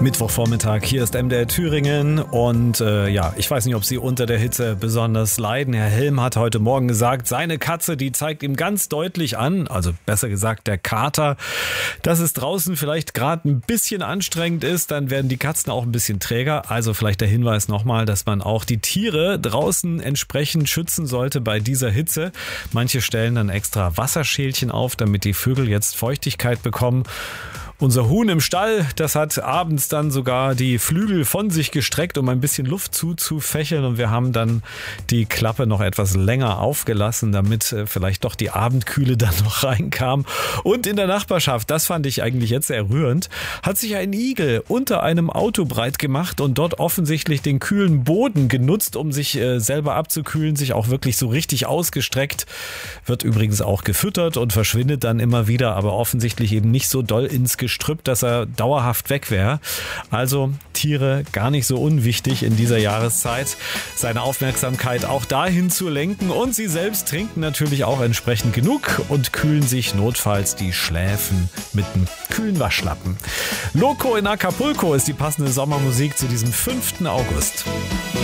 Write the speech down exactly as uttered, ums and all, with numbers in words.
Mittwochvormittag, hier ist M D R Thüringen und äh, ja, ich weiß nicht, ob Sie unter der Hitze besonders leiden. Herr Helm hat heute Morgen gesagt, seine Katze, die zeigt ihm ganz deutlich an, also besser gesagt der Kater, dass es draußen vielleicht gerade ein bisschen anstrengend ist, dann werden die Katzen auch ein bisschen träger. Also vielleicht der Hinweis nochmal, dass man auch die Tiere draußen entsprechend schützen sollte bei dieser Hitze. Manche stellen dann extra Wasserschälchen auf, damit die Vögel jetzt Feuchtigkeit bekommen. Unser Huhn im Stall, das hat abends dann sogar die Flügel von sich gestreckt, um ein bisschen Luft zuzufächeln, und wir haben dann die Klappe noch etwas länger aufgelassen, damit vielleicht doch die Abendkühle dann noch reinkam. Und in der Nachbarschaft, das fand ich eigentlich jetzt sehr rührend, hat sich ein Igel unter einem Auto breit gemacht und dort offensichtlich den kühlen Boden genutzt, um sich selber abzukühlen, sich auch wirklich so richtig ausgestreckt. Wird übrigens auch gefüttert und verschwindet dann immer wieder, aber offensichtlich eben nicht so doll ins Gestrüpp, dass er dauerhaft weg wäre. Also Tiere gar nicht so unwichtig in dieser Jahreszeit. Seine Aufmerksamkeit auch dahin zu lenken, und sie selbst trinken natürlich auch entsprechend genug und kühlen sich notfalls die Schläfen mit einem kühlen Waschlappen. Loco in Acapulco ist die passende Sommermusik zu diesem fünften August.